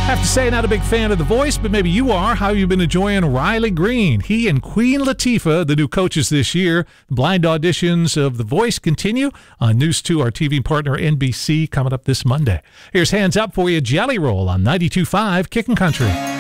Have to say, not a big fan of The Voice, but maybe you are. How have you been enjoying Riley Green? He and Queen Latifah, the new coaches this year. Blind auditions of The Voice continue on News 2, our TV partner NBC, coming up this Monday. Here's Hands Up for you, Jelly Roll on 92.5 Kickin' Country.